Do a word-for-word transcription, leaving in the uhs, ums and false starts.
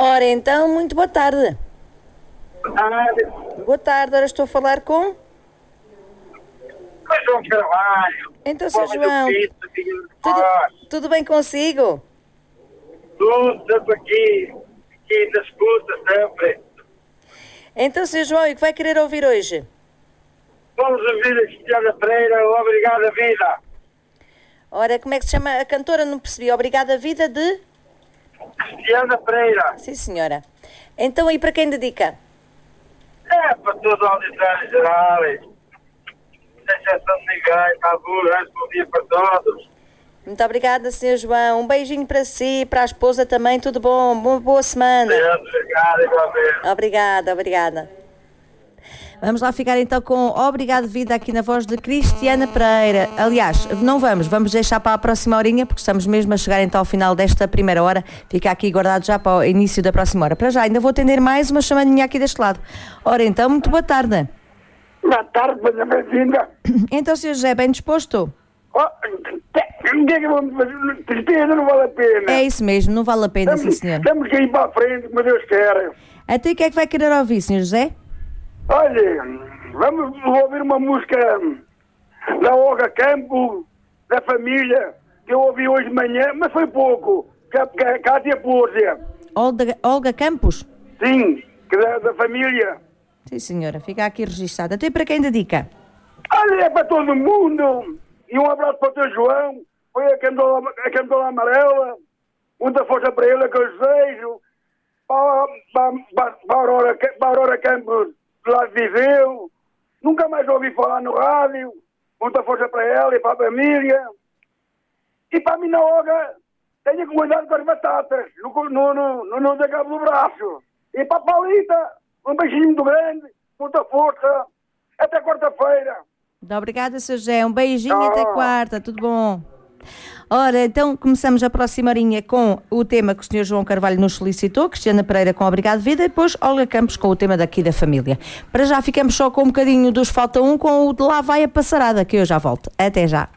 Ora, então, muito boa tarde. Boa tarde. Boa tarde, ora estou a falar com... Com João Carvalho. Então, Sr. Homem do João, Cristo, filho de tudo, Deus. tudo bem consigo? Tudo, sempre aqui, aqui na escuta, sempre. Então, Sr. João, e o que vai querer ouvir hoje? Vamos ouvir a Cristiana Pereira, Obrigada Vida. Ora, como é que se chama a cantora? Não percebi. Obrigada, vida de... Cristiana Pereira. Sim, senhora. Então, e para quem dedica? É para todo o auditório geral. Sem exceção de ninguém, está duro, bom dia para todos. Muito obrigada, senhor João. Um beijinho para si, para a esposa também. Tudo bom? Boa, boa semana. Obrigado, igualmente. Obrigada, obrigada. Vamos lá ficar então com Obrigado Vida aqui na voz de Cristiana Pereira. Aliás, não vamos, vamos deixar para a próxima horinha, porque estamos mesmo a chegar então ao final desta primeira hora. Fica aqui guardado já para o início da próxima hora. Para já, ainda vou atender mais uma chamadinha aqui deste lado. Ora então, muito boa tarde. Boa tarde, seja bem-vinda. Então, senhor José, bem disposto? Oh, o que é que vamos fazer? Tristeza não vale a pena. É isso mesmo, não vale a pena, Temos, sim senhor. temos que ir para a frente, como Deus quer. Até o que é que vai querer ouvir, senhor José? Olha, vamos ouvir uma música da Olga Campos, da família, que eu ouvi hoje de manhã, mas foi pouco. Cátia Púrzia. Olga, Olga Campos? Sim, que da, da família. Sim, senhora, fica aqui registado. Até para quem dedica? Olha, é para todo mundo. E um abraço para o teu João. Foi a candola, a candola amarela. Muita força para ele, é que eu desejo. Para, para, para, para, a Aurora, para a Aurora Campos, de lá de Viseu. Nunca mais ouvi falar no rádio. Muita força para ela e para a família. E para a minha Olga, tenha cuidado com as batatas. No, no, no, no, no cabo do braço. E para a Paulita, um beijinho muito grande. Muita força. Até quarta-feira. Muito obrigada, senhor José. Um beijinho Oh. até quarta. Tudo bom? Ora, então começamos a próxima horinha com o tema que o senhor João Carvalho nos solicitou, Cristiana Pereira com Obrigado Vida, e depois Olga Campos com o tema daqui da família. Para já ficamos só com um bocadinho dos Falta Um com o de Lá Vai a Passarada, que eu já volto. Até já.